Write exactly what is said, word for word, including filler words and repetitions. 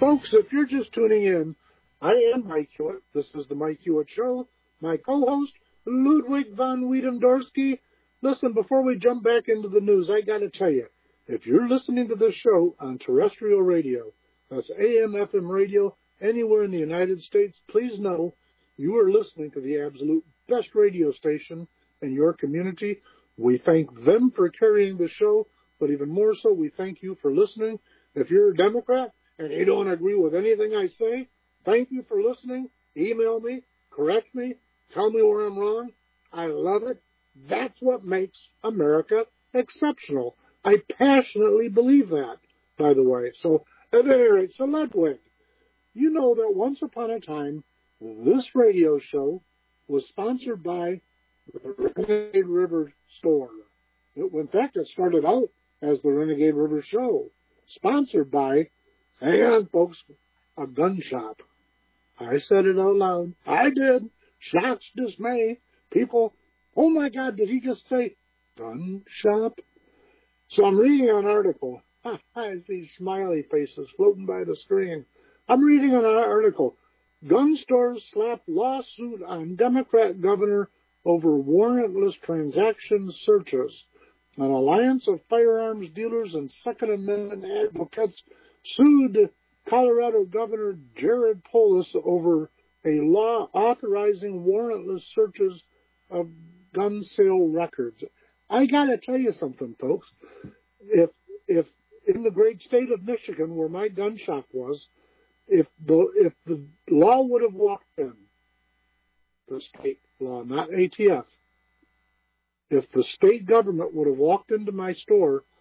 Folks, if you're just tuning in, I am Mike Hewitt. This is the Mike Hewitt Show. My co-host, Ludwig von Wiedendorsky. Listen, before we jump back into the news, I got to tell you, if you're listening to this show on terrestrial radio, that's A M, F M radio, anywhere in the United States, please know you are listening to the absolute best radio station in your community. We thank them for carrying the show, but even more so, we thank you for listening. If you're a Democrat and you don't agree with anything I say, thank you for listening. Email me, correct me, tell me where I'm wrong. I love it. That's what makes America exceptional. I passionately believe that, by the way. So, at any rate, so Ludwig, you know that once upon a time, this radio show was sponsored by the Renegade River store. It, in fact, it started out as the Renegade River Show, sponsored by, hang on, folks, a gun shop. I said it out loud. I did. Shocked dismay. People, oh my God, did he just say gun shop? So I'm reading an article. I see smiley faces floating by the screen. I'm reading an article. Gun stores slap lawsuit on Democrat governor over warrantless transaction searches. An alliance of firearms dealers and Second Amendment advocates sued Colorado Governor Jared Polis over a law authorizing warrantless searches of gun sale records. I gotta tell you something, folks. If if in the great state of Michigan, where my gun shop was, if the if the law would have walked in, the state law, not A T F, if the state government would have walked into my store